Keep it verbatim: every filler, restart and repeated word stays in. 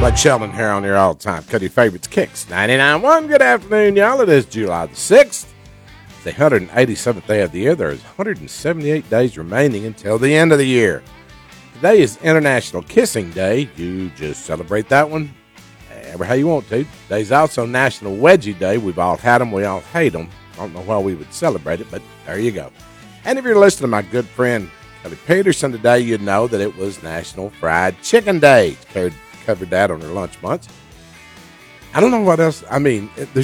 Blake Sheldon here on your all-time Cuddy Favorites Kicks ninety-nine point one. Good afternoon, y'all. It is July the sixth. It's the one hundred eighty-seventh day of the year. There's one hundred seventy-eight days remaining until the end of the year. Today is International Kissing Day. You just celebrate that one ever how you want to. Today's also National Wedgie Day. We've all had them. We all hate them. I don't know why we would celebrate it, but there you go. And if you're listening to my good friend Kelly Peterson today, you'd know that it was National Fried Chicken Day. Covered, covered that on her lunch bunch. I don't know what else. I mean, it,